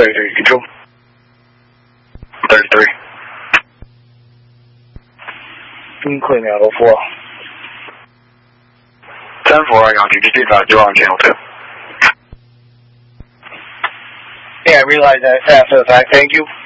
33, control. 33. Clean out 04. 10-4, I got you. Just be advised, you're on channel 2. Yeah, I realize that after the fact. Thank you.